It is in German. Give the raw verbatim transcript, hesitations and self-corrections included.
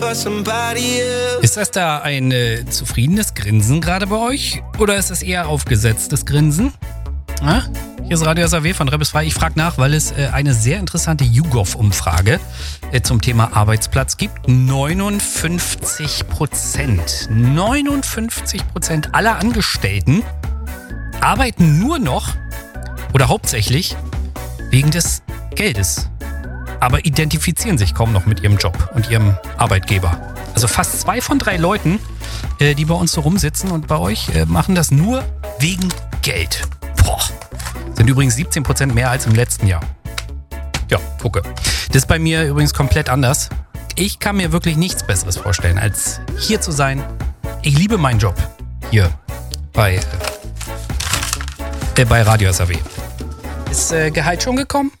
Ist das da ein äh, zufriedenes Grinsen gerade bei euch? Oder ist es eher aufgesetztes Grinsen? Na? Hier ist Radio S A W von Rebels Frei. Ich frage nach, weil es äh, eine sehr interessante YouGov-Umfrage äh, zum Thema Arbeitsplatz gibt. neunundfünfzig Prozent, neunundfünfzig Prozent aller Angestellten arbeiten nur noch oder hauptsächlich wegen des Geldes, aber identifizieren sich kaum noch mit ihrem Job und ihrem Arbeitgeber. Also fast zwei von drei Leuten, äh, die bei uns so rumsitzen und bei euch, äh, machen das nur wegen Geld. Boah. Sind übrigens siebzehn Prozent mehr als im letzten Jahr. Ja, gucke. Das ist bei mir übrigens komplett anders. Ich kann mir wirklich nichts Besseres vorstellen, als hier zu sein. Ich liebe meinen Job hier bei, äh, bei Radio S A W. Ist äh, Gehalt schon gekommen?